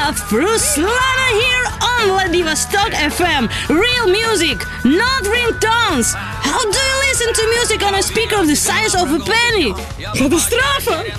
of Ruslana here on Vladivostok FM. Real music, not ringtones. How do you listen to music on a speaker of the size of a penny? Catastrofe!